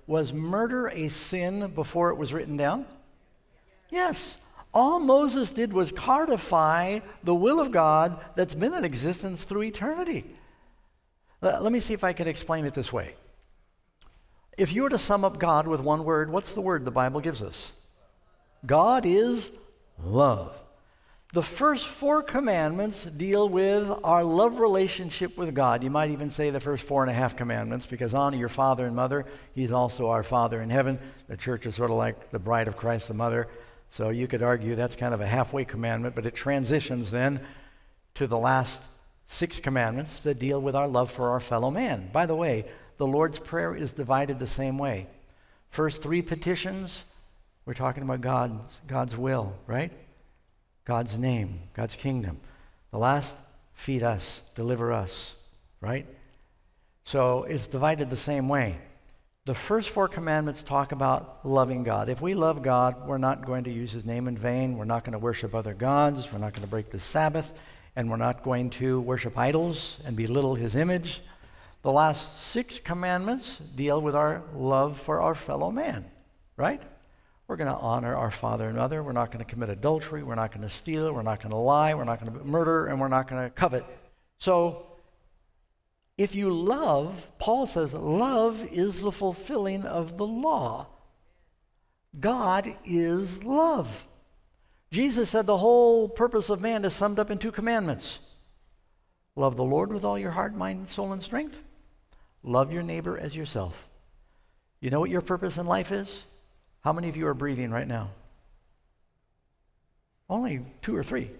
Was murder a sin before it was written down? Yes. All Moses did was codify the will of God that's been in existence through eternity. Let me see if I can explain it this way. If you were to sum up God with one word, what's the word the Bible gives us? God is love. The first 4 commandments deal with our love relationship with God. You might even say the first 4.5 commandments, because honor your father and mother. He's also our Father in heaven. The church is sort of like the bride of Christ, the mother. So you could argue that's kind of a halfway commandment, but it transitions then to the last 6 commandments that deal with our love for our fellow man. By the way, the Lord's Prayer is divided the same way. First 3 petitions, we're talking about God's will, right? God's name, God's kingdom. The last, feed us, deliver us, right? So it's divided the same way. The first 4 commandments talk about loving God. If we love God, we're not going to use his name in vain. We're not going to worship other gods. We're not going to break the Sabbath. And we're not going to worship idols and belittle his image. The last 6 commandments deal with our love for our fellow man, right? We're going to honor our father and mother. We're not going to commit adultery. We're not going to steal. We're not going to lie. We're not going to murder. And we're not going to covet. So if you love, Paul says, love is the fulfilling of the law. God is love. Jesus said the whole purpose of man is summed up in 2 commandments. Love the Lord with all your heart, mind, soul, and strength. Love your neighbor as yourself. You know what your purpose in life is? How many of you are breathing right now? Only 2 or 3.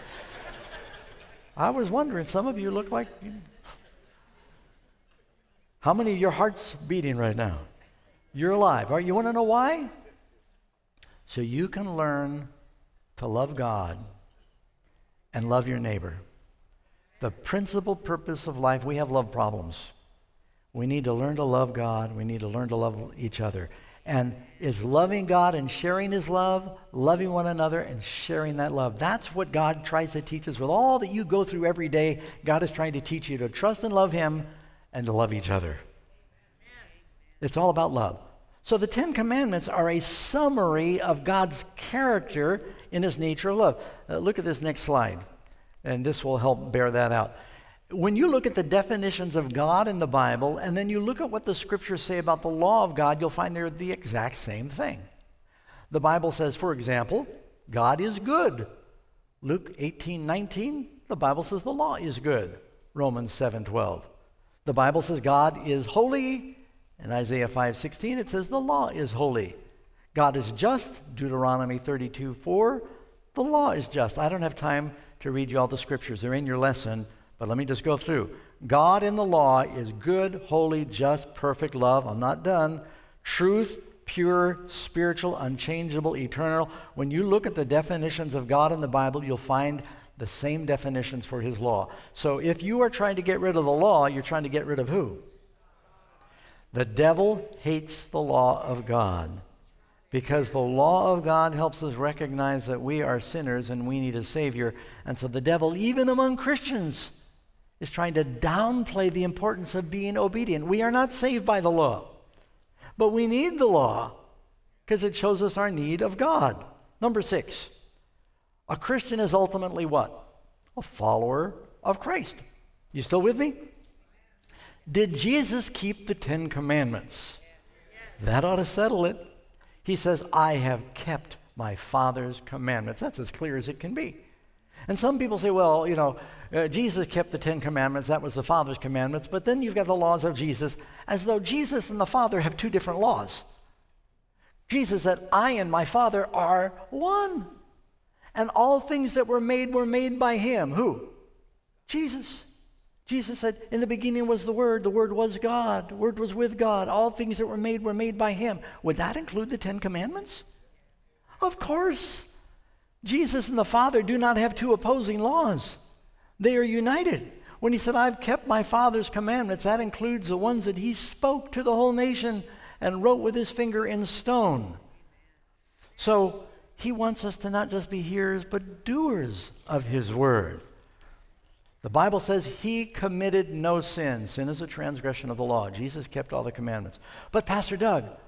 I was wondering, some of you look like... How many of your heart's beating right now? You're alive. You want to know why? So you can learn to love God and love your neighbor. The principal purpose of life, we have love problems. We need to learn to love God. We need to learn to love each other. And it's loving God and sharing his love, loving one another and sharing that love. That's what God tries to teach us. With all that you go through every day, God is trying to teach you to trust and love him and to love each other. It's all about love. So the 10 Commandments are a summary of God's character in his nature of love. Look at this next slide, and this will help bear that out. When you look at the definitions of God in the Bible, and then you look at what the scriptures say about the law of God, you'll find they're the exact same thing. The Bible says, for example, God is good. Luke 18:19, the Bible says the law is good. Romans 7:12. The Bible says God is holy. In Isaiah 5:16, it says the law is holy. God is just. Deuteronomy 32:4, the law is just. I don't have time to read you all the scriptures. They're in your lesson. But let me just go through. God in the law is good, holy, just, perfect love. I'm not done. Truth, pure, spiritual, unchangeable, eternal. When you look at the definitions of God in the Bible, you'll find the same definitions for his law. So if you are trying to get rid of the law, you're trying to get rid of who? The devil hates the law of God, because the law of God helps us recognize that we are sinners and we need a Savior. And so the devil, even among Christians, is trying to downplay the importance of being obedient. We are not saved by the law, but we need the law because it shows us our need of God. Number 6, a Christian is ultimately what? A follower of Christ. You still with me? Did Jesus keep the 10 Commandments? That ought to settle it. He says, I have kept my Father's commandments. That's as clear as it can be. And some people say, well, Jesus kept the 10 Commandments. That was the Father's commandments. But then you've got the laws of Jesus, as though Jesus and the Father have 2 different laws. Jesus said, I and my Father are one. And all things that were made by him. Who? Jesus. Jesus said, in the beginning was the Word was God, the Word was with God. All things that were made by him. Would that include the 10 Commandments? Of course. Jesus and the Father do not have 2 opposing laws. They are united. When he said, I've kept my Father's commandments, that includes the ones that he spoke to the whole nation and wrote with his finger in stone. So he wants us to not just be hearers, but doers of his word. The Bible says he committed no sin. Sin is a transgression of the law. Jesus kept all the commandments. But Pastor Doug,